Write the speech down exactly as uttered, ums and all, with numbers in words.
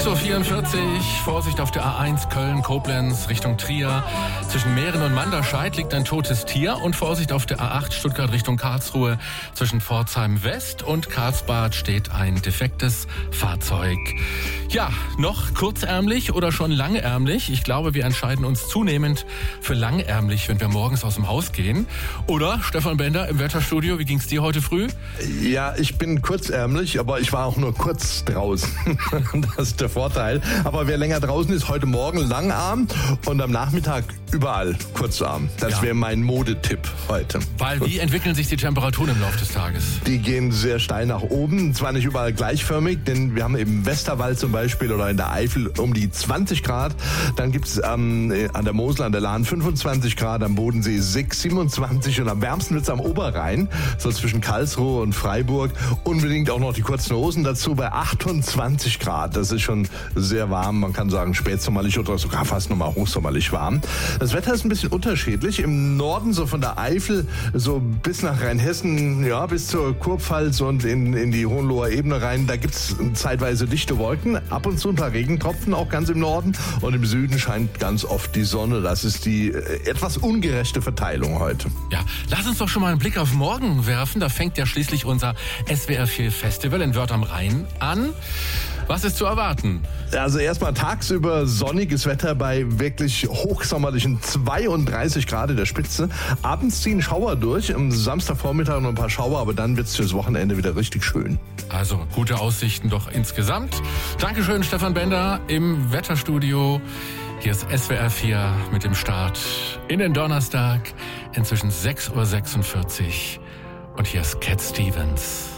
sechs Uhr vierundvierzig, Vorsicht auf der A eins Köln-Koblenz Richtung Trier. Zwischen Mähren und Manderscheid liegt ein totes Tier und Vorsicht auf der A acht Stuttgart Richtung Karlsruhe. Zwischen Pforzheim West und Karlsbad steht ein defektes Fahrzeug. Ja, noch kurzärmlich oder schon langärmlich? Ich glaube, wir entscheiden uns zunehmend für langärmlich, wenn wir morgens aus dem Haus gehen. Oder, Stefan Bender im Wetterstudio, wie ging's dir heute früh? Ja, ich bin kurzärmlich, aber ich war auch nur kurz draußen. Das ist der Vorteil. Aber wer länger draußen ist, heute Morgen langarm und am Nachmittag überall kurzarm. Das Ja. wäre mein Modetipp heute. Weil wie entwickeln sich die Temperaturen im Laufe des Tages? Die gehen sehr steil nach oben. Zwar nicht überall gleichförmig, denn wir haben im Westerwald zum Beispiel oder in der Eifel um die zwanzig Grad. Dann gibt es ähm, an der Mosel, an der Lahn fünfundzwanzig Grad, am Bodensee sechs, siebenundzwanzig und am wärmsten wird es am Oberrhein, so zwischen Karlsruhe und Freiburg. Unbedingt auch noch die kurzen Hosen dazu bei achtundzwanzig Grad. Das ist schon sehr warm. Man kann sagen spätsommerlich oder sogar fast nochmal hochsommerlich warm. Das Wetter ist ein bisschen unterschiedlich. Im Norden, so von der Eifel, so bis nach Rheinhessen, ja, bis zur Kurpfalz und in, in die Hohenloher Ebene rein, da gibt's zeitweise dichte Wolken, ab und zu ein paar Regentropfen, auch ganz im Norden. Und im Süden scheint ganz oft die Sonne. Das ist die äh, etwas ungerechte Verteilung heute. Ja, lass uns doch schon mal einen Blick auf morgen werfen. Da fängt ja schließlich unser S W R vier Festival in Wörth am Rhein an. Was ist zu erwarten? Also erstmal tagsüber sonniges Wetter bei wirklich hochsommerlichen zweiunddreißig Grad in der Spitze. Abends ziehen Schauer durch, am Samstagvormittag noch ein paar Schauer, aber dann wird's fürs Wochenende wieder richtig schön. Also gute Aussichten doch insgesamt. Dankeschön, Stefan Bender im Wetterstudio. Hier ist S W R vier mit dem Start in den Donnerstag. Inzwischen sechs Uhr sechsundvierzig. Und hier ist Cat Stevens.